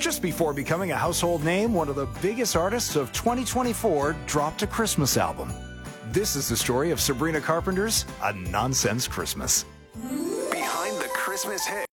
Just before becoming a household name, one of the biggest artists of 2024 dropped a Christmas album. This is the story of Sabrina Carpenter's A Nonsense Christmas. Behind the Christmas hit.